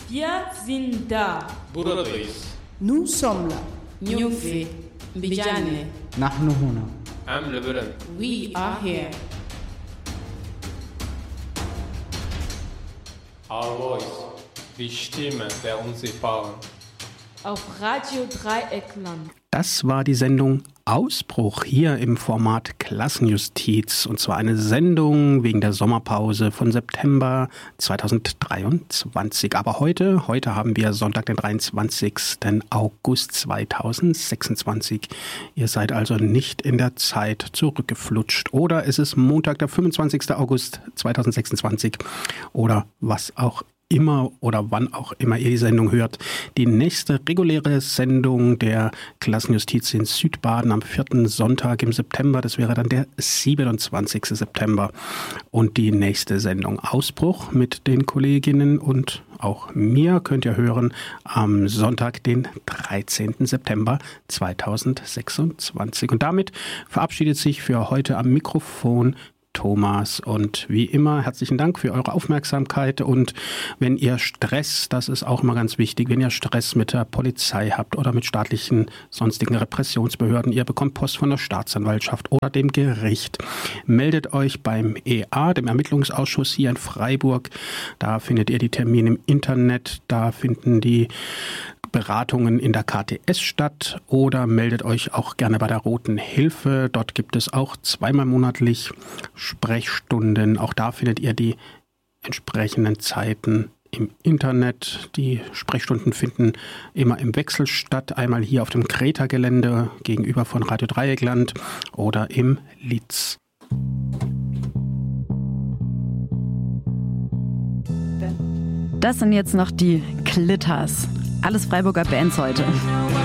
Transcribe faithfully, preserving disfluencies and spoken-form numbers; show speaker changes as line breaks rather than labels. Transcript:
Wir sind da.
Buradayız.
Nous sommes là.
Nyufi. Mbijane.
نحن هنا.
Am Lebanon.
We are here.
Our voice. Die Stimme der Unsichtbaren.
Auf Radio Dreieckland.
Das war die Sendung Ausbruch hier im Format Klassenjustiz. Und zwar eine Sendung wegen der Sommerpause von September zweitausenddreiundzwanzig. Aber heute, heute haben wir Sonntag, den dreiundzwanzigsten August zweitausendsechsundzwanzig. Ihr seid also nicht in der Zeit zurückgeflutscht. Oder es ist Montag, der fünfundzwanzigsten August zweitausendsechsundzwanzig. Oder was auch immer oder wann auch immer ihr die Sendung hört. Die nächste reguläre Sendung der Klassenjustiz in Südbaden am vierten Sonntag im September, das wäre dann der siebenundzwanzigsten September. Und die nächste Sendung Ausbruch mit den Kolleginnen und auch mir könnt ihr hören am Sonntag, den dreizehnten September zweitausendsechsundzwanzig. Und damit verabschiedet sich für heute am Mikrofon Thomas, und wie immer herzlichen Dank für eure Aufmerksamkeit. Und wenn ihr Stress, das ist auch immer ganz wichtig, wenn ihr Stress mit der Polizei habt oder mit staatlichen sonstigen Repressionsbehörden, ihr bekommt Post von der Staatsanwaltschaft oder dem Gericht, meldet euch beim E A, dem Ermittlungsausschuss hier in Freiburg. Da findet ihr die Termine im Internet, da finden die Beratungen in der K T S statt, oder meldet euch auch gerne bei der Roten Hilfe. Dort gibt es auch zweimal monatlich Sprechstunden. Auch da findet ihr die entsprechenden Zeiten im Internet. Die Sprechstunden finden immer im Wechsel statt. Einmal hier auf dem Kreta-Gelände gegenüber von Radio Dreieckland oder im Litz.
Das sind jetzt noch die Klitters. Alles Freiburger Bands heute.